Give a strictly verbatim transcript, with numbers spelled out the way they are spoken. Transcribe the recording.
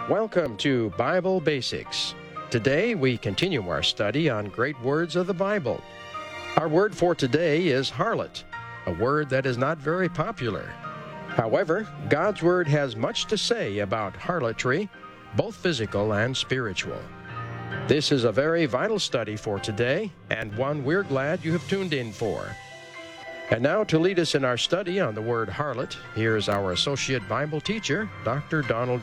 Welcome to Bible Basics. Today we continue our study on great words of the Bible. Our word for today is harlot, a word that is not very popular. However, God's word has much to say about harlotry, both physical and spiritual. This is a very vital study for today, and one we're glad you have tuned in for. And now to lead us in our study on the word harlot, here's our Associate Bible Teacher, Doctor Donald